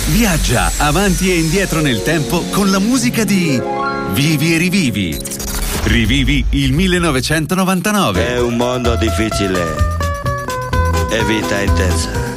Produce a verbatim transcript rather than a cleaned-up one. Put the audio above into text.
Viaggia avanti e indietro nel tempo con la musica di Vivi e rivivi. Rivivi il millenovecentonovantanove. È un mondo difficile e vita intensa.